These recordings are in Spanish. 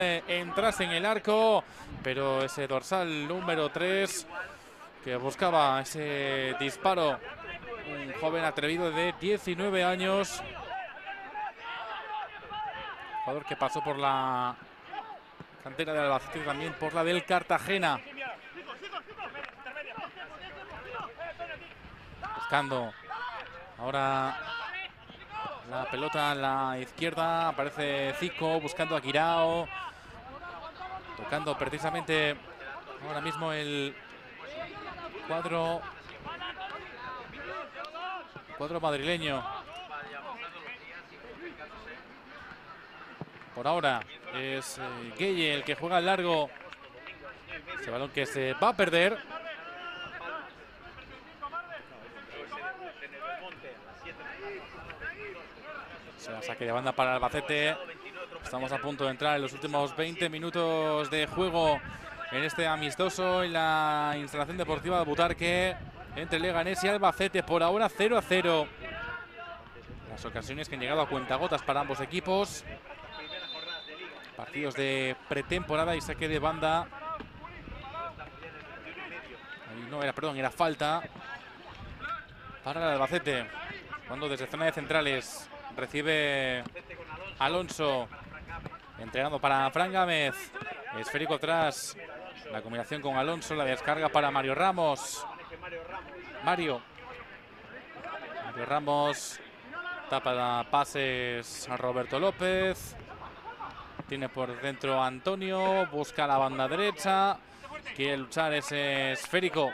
entrase en el arco, pero ese dorsal número 3 que buscaba ese disparo, un joven atrevido de 19 años, jugador que pasó por la cantera del Albacete y también por la del Cartagena. Buscando ahora la pelota a la izquierda, aparece Zico buscando a Guirao, tocando precisamente ahora mismo el cuadro madrileño. Por ahora es Gueye el que juega al largo. Ese balón que se va a perder. Se saque de banda para el Albacete. Estamos a punto de entrar en los últimos 20 minutos de juego en este amistoso en la instalación deportiva de Butarque entre Leganés y Albacete. Por ahora 0-0. Las ocasiones que han llegado a cuentagotas para ambos equipos. Partidos de pretemporada y saque de banda. Ahí no era, perdón, era falta para el Albacete. Cuando desde zona de centrales recibe Alonso, entregando para Fran Gámez. Esférico atrás. La combinación con Alonso, la descarga para Mario Ramos. Mario Ramos tapa pases a Roberto López. Tiene por dentro a Antonio, busca la banda derecha. Quiere luchar ese Esférico.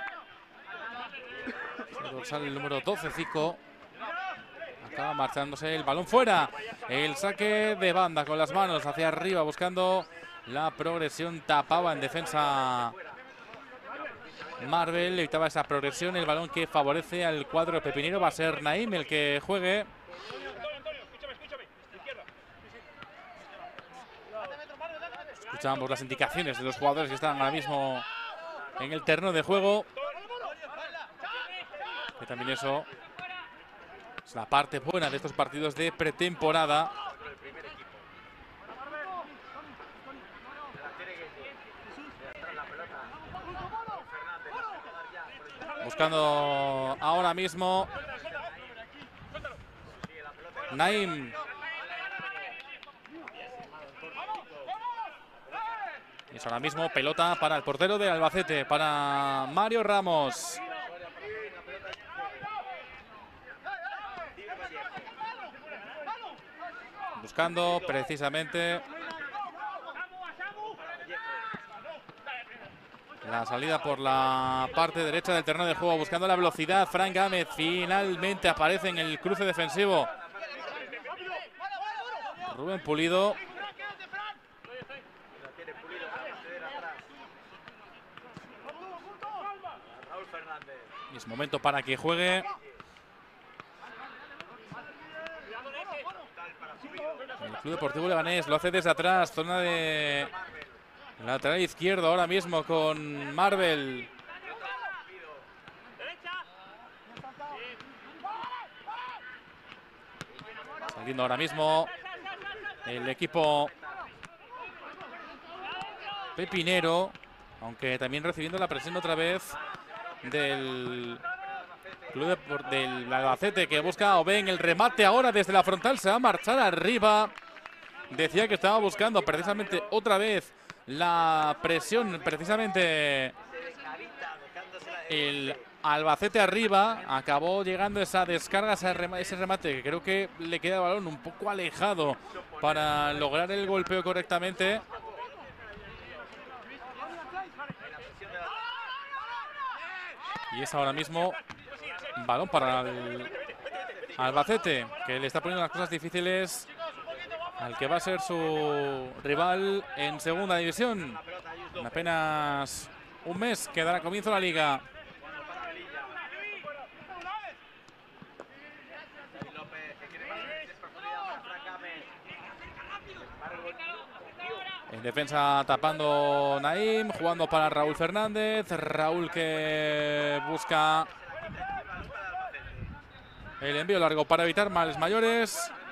El dorsal el número 12, Zico. Acaba marchándose el balón fuera. El saque de banda con las manos hacia arriba buscando la progresión. Tapaba en defensa Marvel. Evitaba esa progresión. El balón que favorece al cuadro pepinero. Va a ser Naim el que juegue. Escuchamos las indicaciones de los jugadores que están ahora mismo en el terreno de juego. Que también eso es la parte buena de estos partidos de pretemporada. Buscando ahora mismo Naim. Es ahora mismo pelota para el portero de Albacete, para Mario Ramos. Buscando precisamente la salida por la parte derecha del terreno de juego, buscando la velocidad. Fran Gámez finalmente aparece en el cruce defensivo. Rubén Pulido. Y es momento para que juegue el Club Deportivo Leganés. Lo hace desde atrás, zona de lateral izquierdo ahora mismo con Marvel. Saliendo ahora mismo el equipo pepinero, aunque también recibiendo la presión otra vez del Club del Albacete, que busca a Oben. El remate ahora desde la frontal, se va a marchar arriba. Decía que estaba buscando precisamente otra vez la presión, precisamente el Albacete arriba. Acabó llegando esa descarga, ese remate, que creo que le queda el balón un poco alejado para lograr el golpeo correctamente. Y es ahora mismo balón para el Albacete, que le está poniendo las cosas difíciles al que va a ser su rival en segunda división. En apenas un mes que dará comienzo a la liga. En defensa tapando Naim, jugando para Raúl Fernández. Raúl que busca el envío largo para evitar males mayores.